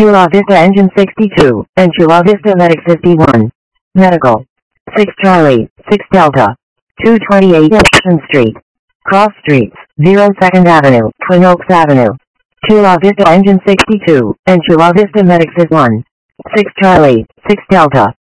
Chula Vista Engine 62, and Chula Vista Medic 51. Medical. 6 Charlie, 6 Delta. 228 Jefferson Street. Cross Streets, 02nd Avenue, Twin Oaks Avenue. Chula Vista Engine 62, and Chula Vista Medic 51. 6 Charlie, 6 Delta.